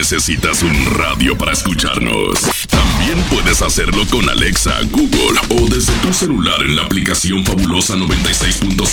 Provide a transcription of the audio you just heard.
necesitas un radio para escucharnos. También puedes hacerlo con Alexa, Google o desde tu celular en la aplicación Fabulosa 96.5